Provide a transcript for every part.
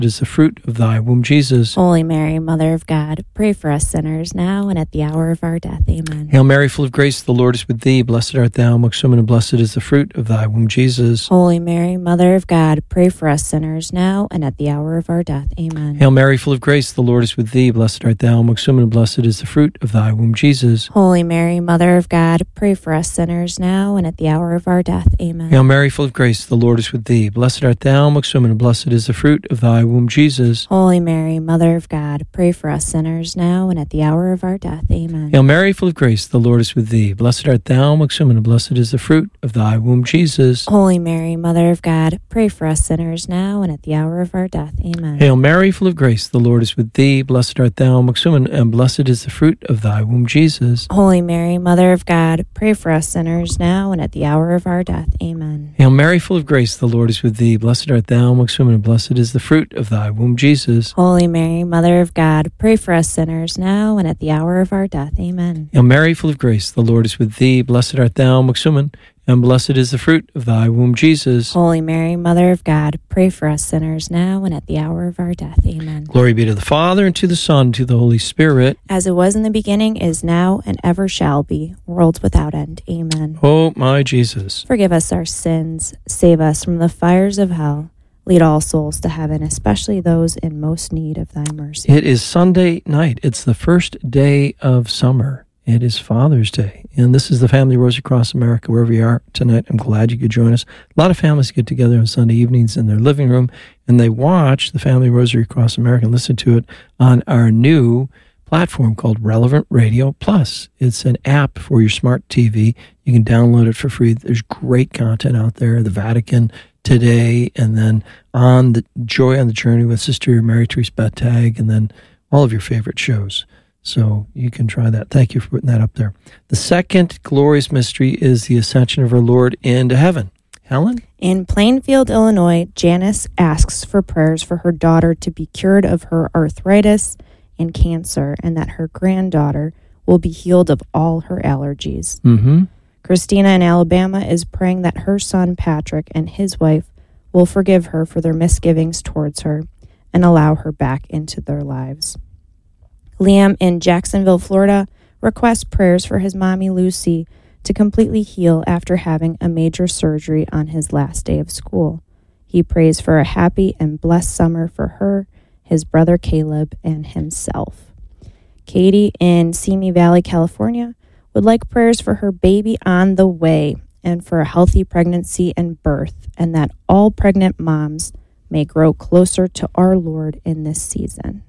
is the fruit of thy womb, Jesus. Holy Mary, Mother of God, pray for us sinners now and at the hour of our death. Amen. Hail Mary, full of grace, the Lord is with thee. Blessed art thou amongst women, and blessed is the fruit of thy womb, Jesus. Holy Mary, Mother of God, pray for us sinners now and at the hour of our death. Amen. Hail Mary, full of grace, the Lord is with thee. Blessed art thou amongst women, and blessed is the fruit of thy womb, Jesus. Holy Mary, Mother of God, pray for us sinners now and at the hour of our death. Amen. Hail Mary, full of grace, the Lord is with thee. Blessed art thou amongst women, and blessed is the fruit of thy womb, Jesus. Holy Mary, Mother of God, pray for us sinners now and at the hour of our death. Amen. Hail Mary, full of grace, the Lord is with thee. Blessed art thou amongst women, and blessed is the fruit of thy womb, Jesus. Holy Mary, Mother of God, pray for us sinners now and at the hour of our death. Amen. Hail Mary, full of grace, the Lord is with thee. Blessed art thou amongst women, and blessed is the fruit of thy womb, Jesus. Holy Mary, Mother of God, pray for us sinners now and at the hour of our death. Amen. Hail Mary, full of grace, the Lord is with thee. Blessed art thou amongst women, and blessed is the fruit of thy womb, Jesus. Holy Mary, Mother of God, pray for us sinners now and at the hour of our death. Amen. Hail Mary, full of grace, the Lord is with thee. Blessed art thou amongst women, and blessed is the fruit of thy womb, Jesus. Holy Mary, Mother of God, pray for us sinners now and at the hour of our death. Amen. Glory be to the Father, and to the Son, and to the Holy Spirit. As it was in the beginning, is now, and ever shall be, worlds without end. Amen. O my Jesus. Forgive us our sins, save us from the fires of hell, lead all souls to heaven, especially those in most need of thy mercy. It is Sunday night. It's the first day of summer. It is Father's Day, and this is the Family Rosary Across America. Wherever you are tonight, I'm glad you could join us. A lot of families get together on Sunday evenings in their living room, and they watch the Family Rosary Across America and listen to it on our new platform called Relevant Radio Plus. It's an app for your smart TV. You can download it for free. There's great content out there. The Vatican Today, and then on the Joy on the Journey with Sister Mary Therese Bettag, and then all of your favorite shows. So you can try that. Thank you for putting that up there. The second glorious mystery is the ascension of our Lord into heaven. Helen? In Plainfield, Illinois, Janice asks for prayers for her daughter to be cured of her arthritis and cancer, and that her granddaughter will be healed of all her allergies. Mm-hmm. Christina in Alabama is praying that her son Patrick and his wife will forgive her for their misgivings towards her and allow her back into their lives. Liam in Jacksonville, Florida, requests prayers for his mommy Lucy to completely heal after having a major surgery on his last day of school. He prays for a happy and blessed summer for her, his brother Caleb, and himself. Katie in Simi Valley, California, would like prayers for her baby on the way and for a healthy pregnancy and birth, and that all pregnant moms may grow closer to our Lord in this season.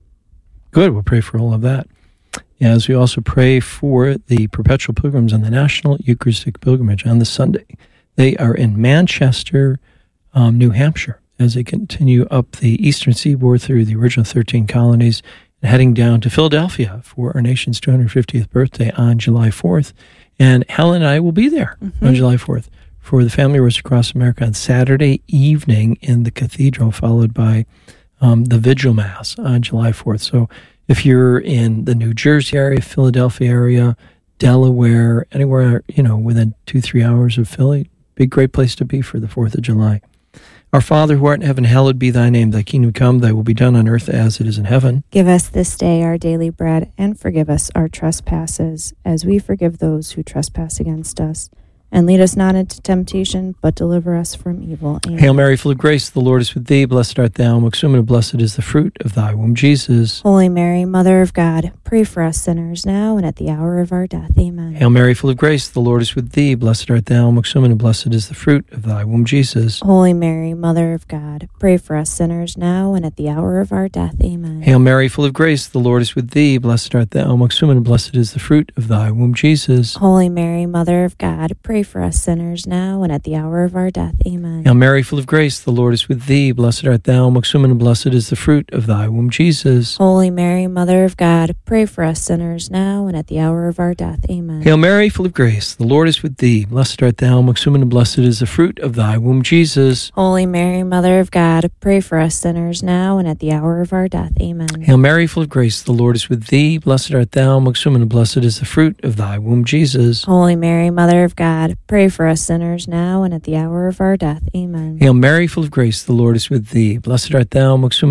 Good. We'll pray for all of that. As we also pray for the perpetual pilgrims on the National Eucharistic Pilgrimage on this Sunday. They are in Manchester, New Hampshire, as they continue up the eastern seaboard through the original 13 colonies and heading down to Philadelphia for our nation's 250th birthday on July 4th. And Helen and I will be there on July 4th for the Family Rosary Across America on Saturday evening in the cathedral, followed by the Vigil Mass on July 4th. So if you're in the New Jersey area, Philadelphia area, Delaware, anywhere, within 2-3 hours of Philly, be a great place to be for the 4th of July. Our Father who art in heaven, hallowed be thy name. Thy kingdom come, thy will be done on earth as it is in heaven. Give us this day our daily bread, and forgive us our trespasses, as we forgive those who trespass against us. And lead us not into temptation, but deliver us from evil. Amen. Hail Mary, full of grace, the Lord is with thee. Blessed art thou amongst women, and blessed is the fruit of thy womb, Jesus. Holy Mary, Mother of God, pray for us sinners now and at the hour of our death. Amen. Hail Mary, full of grace, the Lord is with thee. Blessed art thou amongst women, and blessed is the fruit of thy womb, Jesus. Holy Mary, Mother of God, pray for us sinners now and at the hour of our death. Amen. Hail Mary, full of grace, the Lord is with thee. Blessed art thou amongst women, and blessed is the fruit of thy womb, Jesus. Holy Mary, Mother of God, pray for us sinners now and at the hour of our death. Amen. Hail Mary, full of grace, the Lord is with thee. Blessed art thou amongst women, and blessed is the fruit of thy womb, Jesus. Holy Mary, Mother of God, pray for us sinners now and at the hour of our death. Amen. Hail Mary, full of grace, the Lord is with thee. Blessed art thou amongst women, and blessed is the fruit of thy womb, Jesus. Holy Mary, Mother of God, pray for us sinners now and at the hour of our death. Amen. Hail Mary, full of grace, the Lord is with thee. Blessed art thou amongst women, and blessed is the fruit of thy womb, Jesus. Holy Mary, Mother of God, God, pray for us sinners now and at the hour of our death. Amen. Hail Mary, full of grace, the Lord is with thee. Blessed art thou amongst women,